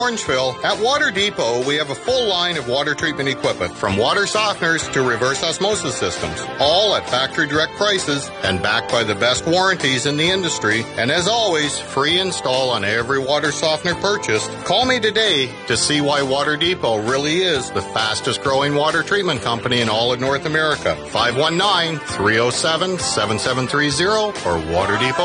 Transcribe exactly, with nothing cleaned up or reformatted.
Orangeville, at Water Depot, we have a full line of water treatment equipment, from water softeners to reverse osmosis systems, all at factory direct prices and backed by the best warranties in the industry. And as always, free install on every water softener purchased. Call me today to see why Water Depot really is the fastest growing water treatment company in all of North America. five one nine, three oh seven, seven seven three zero or Water Depot.